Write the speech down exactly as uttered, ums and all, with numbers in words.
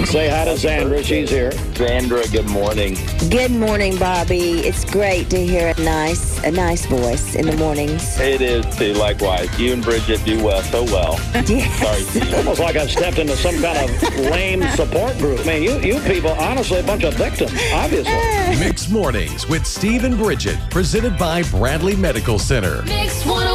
Say hi to Zandra. She's here. Zandra, good morning. Good morning, Bobby. It's great to hear a nice, a nice voice in the mornings. It is too. Likewise, you and Bridget do well so well. Yes. Sorry, Steve. Almost like I stepped into some kind of lame support group. I mean, you, you people, honestly, a bunch of victims, obviously. Mixed Mornings with Steve and Bridget, presented by Bradley Medical Center. Mix one oh